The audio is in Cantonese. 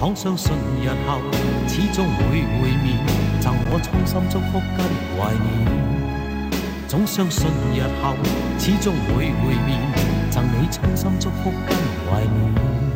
倘相信日後始終會會面，贈我衷心祝福跟懷念。總相信日後始終會會面，贈你衷心祝福跟懷念。